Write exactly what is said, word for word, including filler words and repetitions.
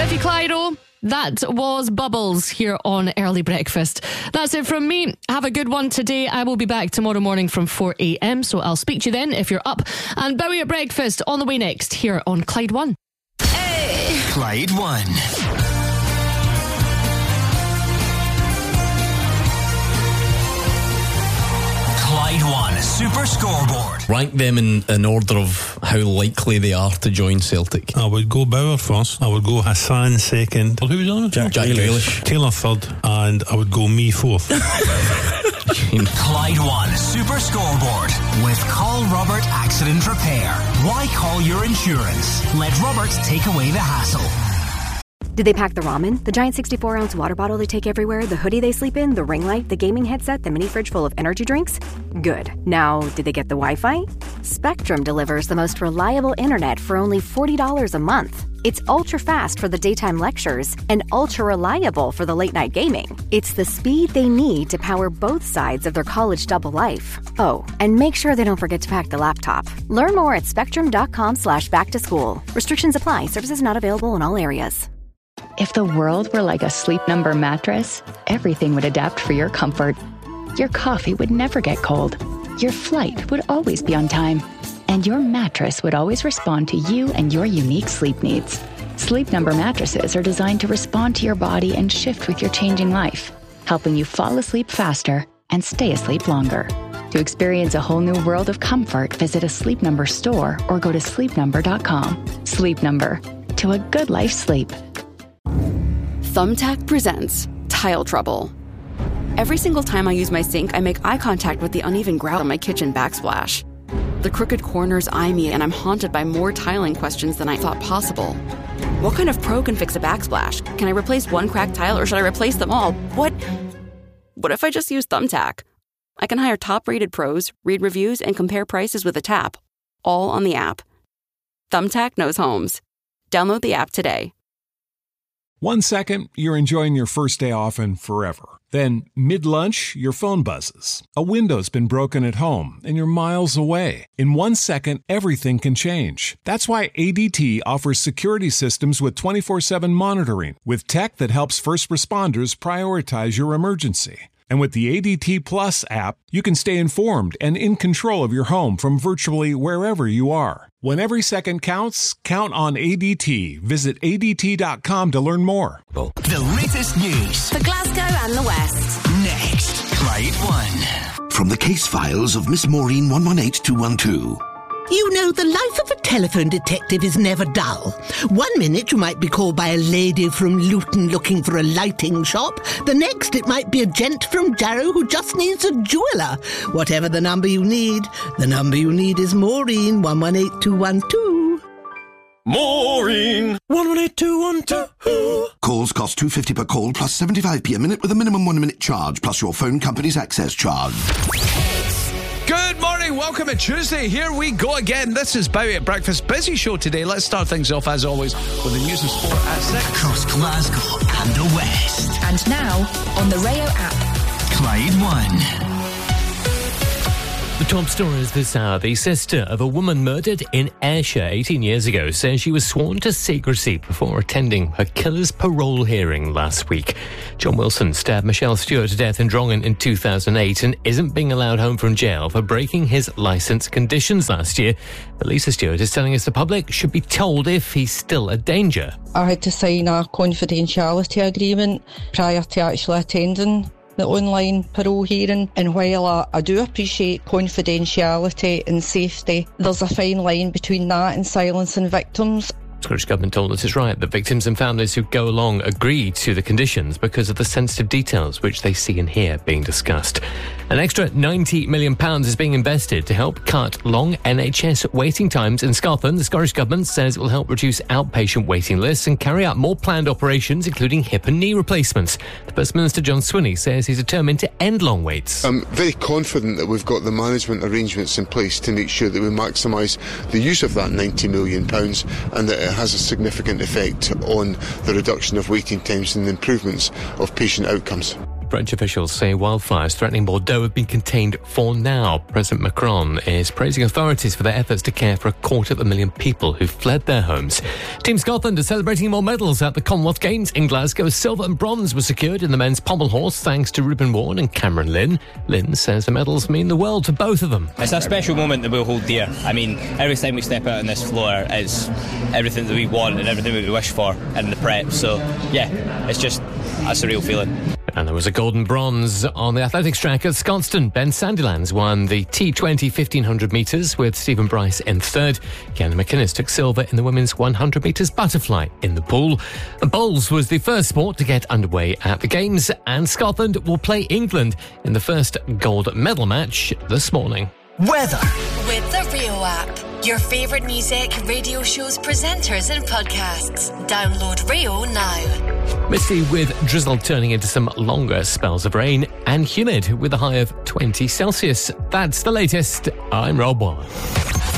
Tiffy Clyro. That was Bubbles here on Early Breakfast. That's it from me. Have a good one today. I will be back tomorrow morning from four a.m, so I'll speak to you then if you're up. And Bowie at Breakfast on the way next here on Clyde One. Hey. Clyde One. Clyde One Super Scoreboard. Rank them in, in order of how likely they are to join Celtic. I would go Bauer first. I would go Hassan second. Who was on it? Jack, Jack Grealish. Taylor third. And I would go me fourth. Clyde One Super Scoreboard with Call Robert Accident Repair. Why call your insurance? Let Robert take away the hassle. Did they pack the ramen, the giant sixty-four ounce water bottle they take everywhere, the hoodie they sleep in, the ring light, the gaming headset, the mini fridge full of energy drinks? Good. Now, did they get the Wi-Fi? Spectrum delivers the most reliable internet for only forty dollars a month. It's ultra-fast for the daytime lectures and ultra-reliable for the late-night gaming. It's the speed they need to power both sides of their college double life. Oh, and make sure they don't forget to pack the laptop. Learn more at spectrum.com slash back to school. Restrictions apply. Services not available in all areas. If the world were like a Sleep Number mattress, everything would adapt for your comfort. Your coffee would never get cold. Your flight would always be on time. And your mattress would always respond to you and your unique sleep needs. Sleep Number mattresses are designed to respond to your body and shift with your changing life, helping you fall asleep faster and stay asleep longer. To experience a whole new world of comfort, visit a Sleep Number store or go to sleep number dot com. Sleep Number. To a good night's sleep. Thumbtack presents Tile Trouble. Every single time I use my sink, I make eye contact with the uneven grout on my kitchen backsplash. The crooked corners eye me, and I'm haunted by more tiling questions than I thought possible. What kind of pro can fix a backsplash? Can I replace one cracked tile, or should I replace them all? What? What if I just use Thumbtack? I can hire top-rated pros, read reviews, and compare prices with a tap, all on the app. Thumbtack knows homes. Download the app today. One second, you're enjoying your first day off and forever. Then, mid-lunch, your phone buzzes. A window's been broken at home, and you're miles away. In one second, everything can change. That's why A D T offers security systems with twenty-four seven monitoring, with tech that helps first responders prioritize your emergency. And with the A D T Plus app, you can stay informed and in control of your home from virtually wherever you are. When every second counts, count on A D T. Visit A D T dot com to learn more. The latest news for Glasgow and the West. Next, Clyde One. From the case files of Miss Maureen one one eight two one two. You know, the life of a telephone detective is never dull. One minute you might be called by a lady from Luton looking for a lighting shop. The next it might be a gent from Jarrow who just needs a jeweller. Whatever the number you need, the number you need is Maureen one one eight two one two. Maureen one one eight two one two. Calls cost two pounds fifty per call plus seventy-five p a minute with a minimum one minute charge plus your phone company's access charge. Good morning, welcome to Tuesday. Here we go again. This is Bowie at Breakfast. Busy show today. Let's start things off as always with the news and sport at six. Across Glasgow and the West. And now on the Rayo app. Clyde One. The top stories this hour. The sister of a woman murdered in Ayrshire eighteen years ago says she was sworn to secrecy before attending her killer's parole hearing last week. John Wilson stabbed Michelle Stewart to death in Drongan in two thousand eight and isn't being allowed home from jail for breaking his licence conditions last year. But Lisa Stewart is telling us the public should be told if he's still a danger. I had to sign a confidentiality agreement prior to actually attending the online parole hearing, and while I, I do appreciate confidentiality and safety, there's a fine line between that and silencing victims. Scottish Government told us it's right that victims and families who go along agree to the conditions because of the sensitive details which they see and hear being discussed. An extra ninety million pounds is being invested to help cut long N H S waiting times in Scotland. The Scottish Government says it will help reduce outpatient waiting lists and carry out more planned operations, including hip and knee replacements. The First Minister, John Swinney, says he's determined to end long waits. I'm very confident that we've got the management arrangements in place to make sure that we maximise the use of that ninety million pounds and that it has a significant effect on the reduction of waiting times and the improvements of patient outcomes. French officials say wildfires threatening Bordeaux have been contained for now. President Macron is praising authorities for their efforts to care for a quarter of a million people who fled their homes. Team Scotland are celebrating more medals at the Commonwealth Games in Glasgow. Silver and bronze were secured in the men's pommel horse thanks to Reuben Warren and Cameron Lynn. Lynn says the medals mean the world to both of them. It's a special moment that we'll hold dear. I mean, every time we step out on this floor, it's everything that we want and everything that we wish for in the prep. So, yeah, it's just a surreal feeling. And there was a golden bronze on the athletics track at Scotstoun. Ben Sandilands won the T twenty fifteen hundred metres with Stephen Bryce in third. Kiana McInnes took silver in the women's one hundred metres butterfly in the pool. Bowls was the first sport to get underway at the Games, and Scotland will play England in the first gold medal match this morning. Weather. With the Rio app. Your favourite music, radio shows, presenters and podcasts. Download Rio now. Misty with drizzle turning into some longer spells of rain, and humid with a high of twenty Celsius. That's the latest. I'm Rob Waller.